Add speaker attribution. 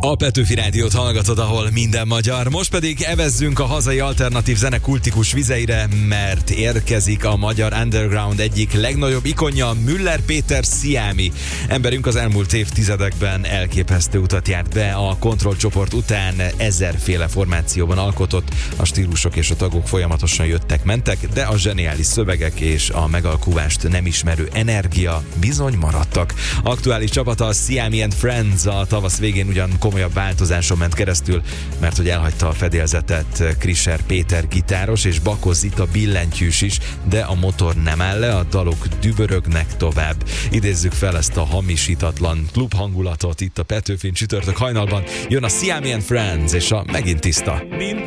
Speaker 1: A Petőfi Rádiót hallgatod, ahol minden magyar. Most pedig evezzünk a hazai alternatív zene kultikus vizeire, mert érkezik a magyar underground egyik legnagyobb ikonja, Müller Péter Sziámi. Emberünk az elmúlt évtizedekben elképesztő utat járt be, a Control csoport után 1000-féle formációban alkotott, a stílusok és a tagok folyamatosan jöttek-mentek, de a zseniális szövegek és a megalkuvást nem ismerő energia bizony maradtak. Aktuális csapata a Sziámi and Friends a tavasz végén ugyan komolyabb változáson ment keresztül, mert hogy elhagyta a fedélzetet Krisser Péter gitáros és Bakos Zita billentyűs is, de a motor nem áll le, a dalok dübörögnek tovább. Idézzük fel ezt a hamisítatlan klub hangulatot itt a Petőfin csütörtök hajnalban. Jön a Sziámi and Friends és a Megint tiszta.
Speaker 2: Mint